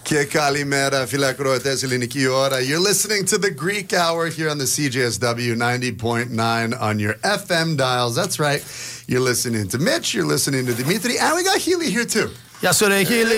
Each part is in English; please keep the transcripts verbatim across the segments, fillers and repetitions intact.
Και καλημέρα, φίλοι ακροατές, ελληνική ώρα. You're listening to the Greek Hour here on the C J S W ninety point nine on your F M dials. That's right. You're listening to Mitch, you're listening to Dimitri, and we got Healy here too. Γεια σου ρε Χίλη.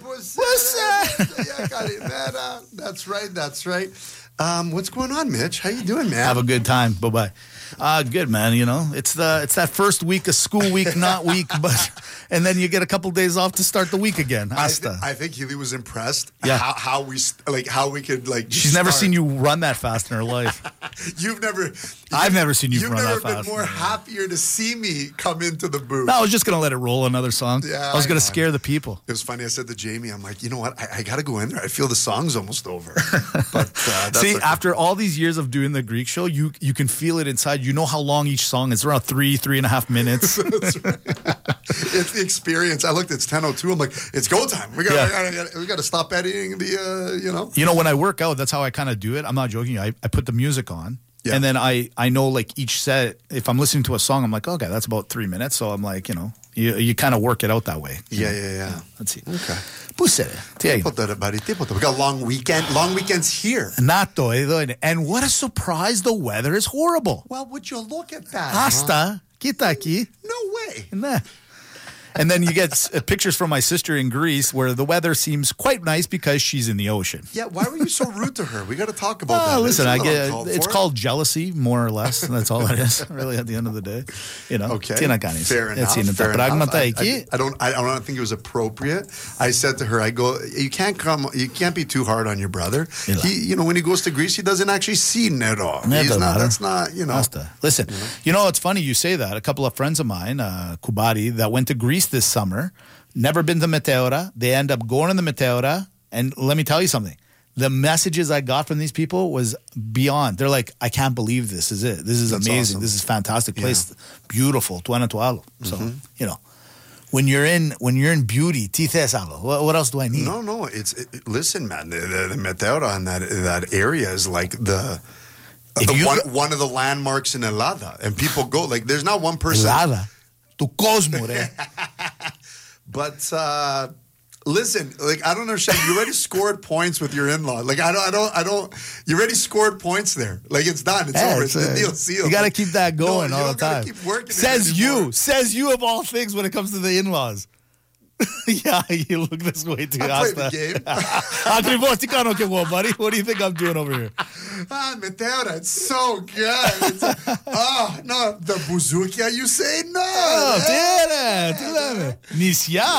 Καλημέρα. That's right, that's right. Um, what's going on, Mitch? How you doing, man? Have a good time. Bye-bye. Uh, good, man. You know, it's the it's that first week of school week, not week, but and then you get a couple days off to start the week again. I, Asta. th- I think Healy was impressed. Yeah. How, how we st- like how we could like. She's start. never seen you run that fast in her life. You've never. I've never seen you You've run never that fast. been more happier to see me come into the booth. No, I was just gonna let it roll another song. Yeah, I was I gonna know. scare the people. It was funny. I said to Jamie, I'm like, you know what? I, I got to go in there. I feel the song's almost over. But uh, that's See, okay. after all these years of doing the Greek show, you you can feel it inside. You know how long each song is. It's around three, three and a half minutes. That's right. It's the experience. I looked. It's ten oh two. I'm like, it's go time. We got. Yeah. We got. We got to stop editing the. Uh, you know. You know, when I work out, that's how I kind of do it. I'm not joking. I, I put the music on. Yeah. And then I, I know like each set, if I'm listening to a song, I'm like, okay, that's about three minutes. So I'm like, you know, you you kind of work it out that way. Yeah, yeah, yeah. Yeah, let's see. Okay. Pusere. Τίποτα, buddy. Τίποτα. We got long weekend. Long weekends here. Nato, and what a surprise, the weather is horrible. Well, would you look at that? Asta, kita aquí. No way. Nah. And then you get uh, pictures from my sister in Greece where the weather seems quite nice because she's in the ocean. Yeah, why were you so rude to her? We got to talk about Oh, that. listen, It's I a little get uncalled it's for. called jealousy, more or less. That's all it is, really, at the end of the day. You know, Okay. τι να κάνεις. Fair enough. Έτσι είναι τα Fair enough. πράγματα I, εκεί. I, I don't. I, I don't think it was appropriate. I said to her, I go, you can't come. You can't be too hard on your brother. Yeah. He, you know, when he goes to Greece, he doesn't actually see Nero. Never He's not. matter. That's not. You know. Asta. Listen, you know, it's funny you say that. A couple of friends of mine, uh, Kubari, that went to Greece this summer, never been to Meteora. They end up going to the Meteora, and let me tell you something. The messages I got from these people was beyond. They're like, I can't believe this is it. This is That's amazing. awesome. This is fantastic place. Beautiful. Tuana tualo. So, you know, when you're in when you're in beauty, ti thes alo. What, what else do I need? No, no. It's it, listen, man. The, the, the Meteora in that that area is like the. If the you one, go- one of the landmarks in Elada, and people go like. There's not one person. Ελλάδα. Του κόσμου, ρε. But uh, listen, like I don't understand. You already scored points with your in-law. Like I don't, I don't, I don't. You already scored points there. Like it's done. It's Yeah, over. it's, It's the uh, deal sealed. You got to keep that going No, you all don't the gotta time. keep working it Says you. anymore. Says you of all things when it comes to the in-laws. Yeah, you look this way too. I played the Asta. game. Ακριβώς, τι κάνω κι εγώ, buddy? What do you think I'm doing over here? Ah, Meteora, it's so good. It's, oh no, the bouzoukia you say no. Oh, τι ρε, τι λέμε. Νησιά.